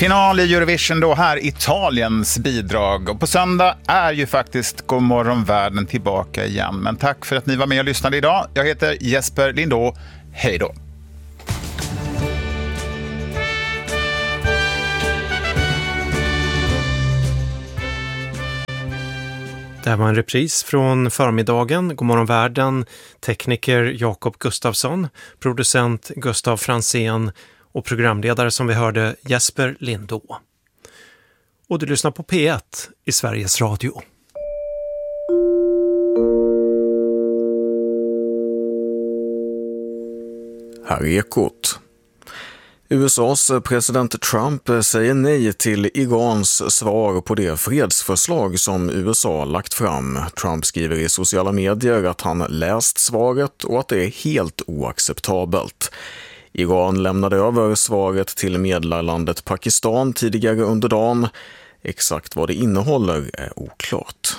Final i Eurovision då, här Italiens bidrag. Och på söndag är ju faktiskt God morgon världen tillbaka igen. Men tack för att ni var med och lyssnade idag. Jag heter Jesper Lindå. Hej då! Det här var en repris från förmiddagen. God morgon världen, tekniker Jakob Gustafsson, producent Gustav Fransén och programledare som vi hörde Jesper Lindå. Och du lyssnar på P1 i Sveriges Radio. Här är Ekot. USAs president Trump säger nej till Irans svar på det fredsförslag som USA lagt fram. Trump skriver i sociala medier att han läst svaret och att det är helt oacceptabelt. Iran lämnade över svaret till medlarlandet Pakistan tidigare under dagen. Exakt vad det innehåller är oklart.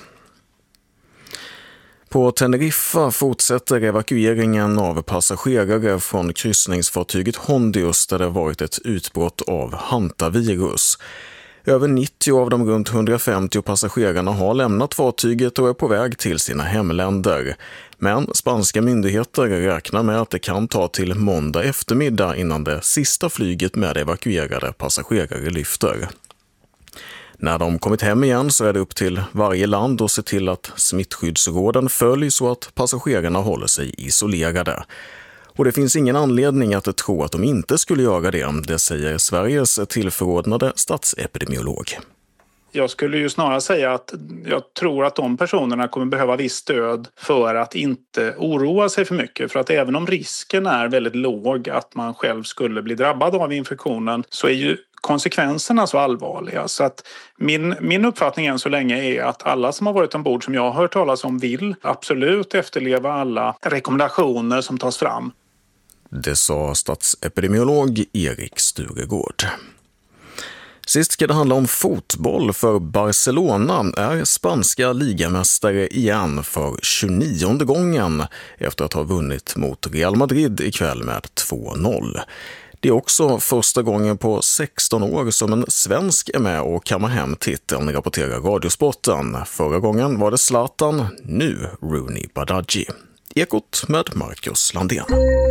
På Teneriffa fortsätter evakueringen av passagerare från kryssningsfartyget Hondius där det varit ett utbrott av hantavirus. Över 90 av de runt 150 passagerarna har lämnat fartyget och är på väg till sina hemländer. Men spanska myndigheter räknar med att det kan ta till måndag eftermiddag innan det sista flyget med evakuerade passagerare lyfter. När de kommit hem igen så är det upp till varje land att se till att smittskyddsråden följs och att passagerarna håller sig isolerade. Och det finns ingen anledning att tro att de inte skulle göra det säger Sveriges tillförordnade statsepidemiolog. Jag skulle ju snarare säga att jag tror att de personerna kommer behöva viss stöd för att inte oroa sig för mycket. För att även om risken är väldigt låg att man själv skulle bli drabbad av infektionen så är ju konsekvenserna så allvarliga. Så att min uppfattning än så länge är att alla som har varit ombord som jag har hört talas om vill absolut efterleva alla rekommendationer som tas fram. Det sa statsepidemiolog Erik Sturegård. Sist ska det handla om fotboll för Barcelona är spanska ligamästare igen för 29:e gången efter att ha vunnit mot Real Madrid ikväll med 2-0. Det är också första gången på 16 år som en svensk är med och kammar hem titeln, rapporterar Radiosporten. Förra gången var det Zlatan, nu Rooney Badaji. Ekot med Marcus Landén.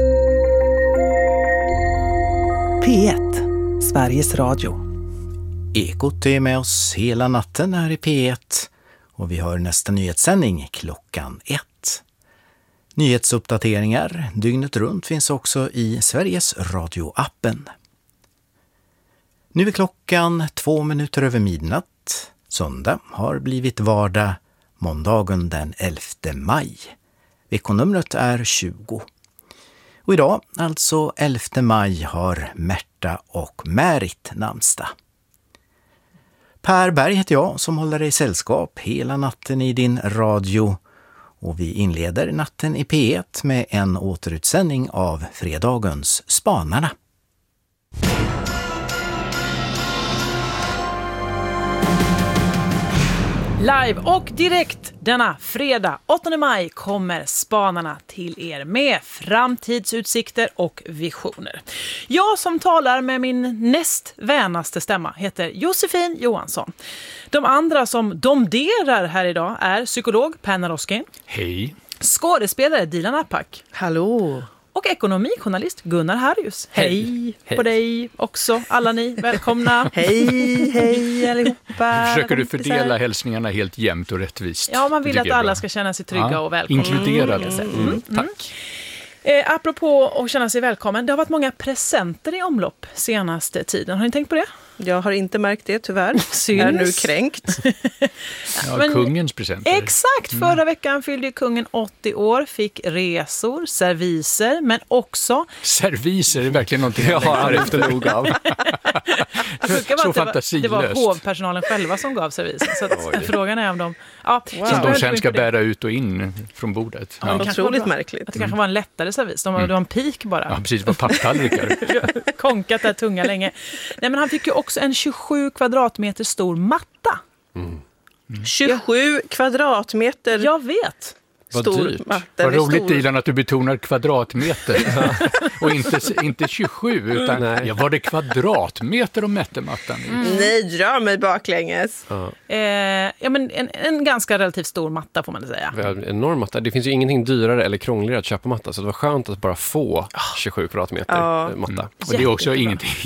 P1, Sveriges Radio. Ekot är med oss hela natten här i P1 och vi har nästa nyhetssändning klockan 1. Nyhetsuppdateringar dygnet runt finns också i Sveriges Radio-appen. Nu är klockan 2 minuter över midnatt. Söndag har blivit vardag, måndagen den 11 maj. Veckonumret är 20. Och idag, alltså 11 maj, har Märta och Märit namnsdag. Per Berg heter jag som håller dig sällskap hela natten i din radio. Och vi inleder natten i P1 med en återutsändning av fredagens Spanarna. Live och direkt denna fredag 8 maj kommer Spanarna till er med framtidsutsikter och visioner. Jag som talar med min näst vänaste stämma heter Josefin Johansson. De andra som domderar här idag är psykolog Per Naroskin. Hej. Skådespelare Dilan Apak. Hallå. Och ekonomijournalist Gunnar Harrius. Hej på dig också, alla ni. Välkomna. Hej allihopa. Försöker du fördela hälsningarna helt jämnt och rättvist? Ja, man vill att alla ska känna sig trygga och välkomna. Inkluderade. Tack. Apropå att känna sig välkommen, det har varit många presenter i omlopp senaste tiden. Har ni tänkt på det? Jag har inte märkt det tyvärr. Jag är nu kränkt. Men, kungens presenter. Exakt, förra veckan fyllde kungen 80 år, fick resor, serviser, men också... Serviser är verkligen någonting jag har efterlog av. Så fantasilöst. Det var hovpersonalen själva som gav servisen. Så att frågan är om de... Ja, som de sen ska bära ut och in från bordet. Ja. Otroligt märkligt. Att det kanske var en lättare servis. Det var en pik bara. Ja, precis. Det var papptallrikar. Konkat där tunga länge. Nej, men han fick ju också en 27 kvadratmeter stor matta. 27 kvadratmeter? Jag vet. stor dyrt. matta. Vad roligt Dilan att du betonar kvadratmeter och inte 27 utan var det kvadratmeter och mätte mattan i? Nej, dra mig baklänges. Men en ganska relativt stor matta får man säga. En enorm matta. Det finns ju ingenting dyrare eller krångligare att köpa matta så det var skönt att bara få 27 kvadratmeter matta. Och det är också ingenting